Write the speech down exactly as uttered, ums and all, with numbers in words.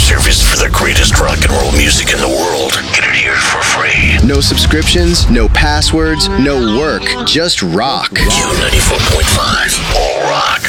service for the greatest rock and roll music in the world. Get it here for free. No subscriptions, no passwords, no work, just rock. Q ninety-four point five, all rock.